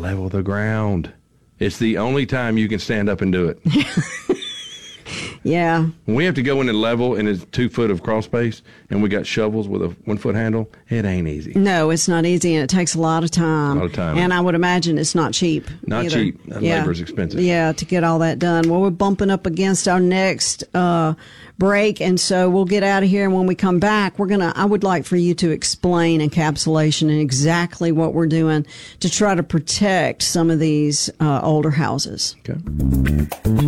level the ground. It's the only time you can stand up and do it. Yeah. When we have to go in and level and it's 2 foot of crawl space and we got shovels with a 1 foot handle, it ain't easy. No, it's not easy, and it takes a lot of time. A lot of time. And I would imagine it's not cheap. Not either. cheap. Labor's expensive. Yeah, to get all that done. Well, we're bumping up against our next break, and so we'll get out of here. And when we come back, I would like for you to explain encapsulation and exactly what we're doing to try to protect some of these older houses. Okay.